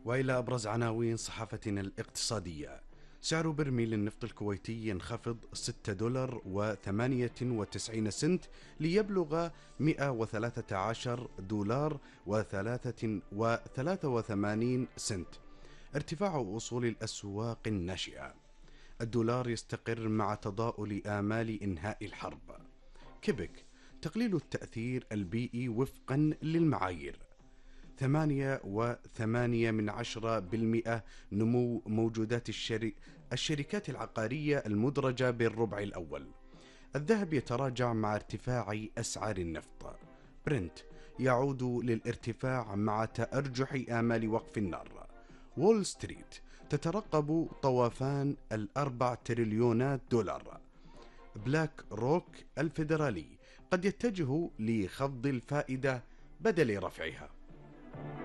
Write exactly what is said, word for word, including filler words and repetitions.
وإلى أبرز عناوين صحافتنا الاقتصادية. سعر برميل النفط الكويتي ينخفض ستة دولار وثمانية وتسعين سنت ليبلغ مئة وثلاثة عشر دولار وثلاثة وثلاثة وثمانين سنت. ارتفاع أصول الأسواق الناشئة. الدولار يستقر مع تضاؤل آمال إنهاء الحرب. كيبك تقليل التأثير البيئي وفقا للمعايير. ثمانية وثمانية من عشرة بالمئة نمو موجودات الشري... الشركات العقارية المدرجة بالربع الأول. الذهب يتراجع مع ارتفاع أسعار النفط. برنت يعود للارتفاع مع تأرجح آمال وقف النار. وول ستريت تترقب طوفان الأربع تريليونات دولار. بلاك روك الفيدرالي قد يتجه لخفض الفائدة بدل رفعها.